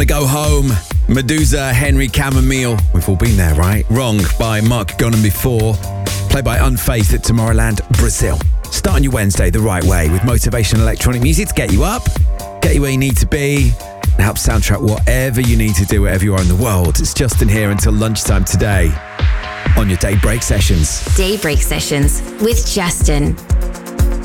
Go Home, Medusa, Henry Chamomile. We've all been there, right? Wrong by Mark Gone and Before. Played by Unfazed at Tomorrowland, Brazil. Starting your Wednesday the right way with motivational electronic music to get you up, get you where you need to be, and help soundtrack whatever you need to do wherever you are in the world. It's Justin here until lunchtime today on your Daybreak Sessions. Daybreak Sessions with Justin.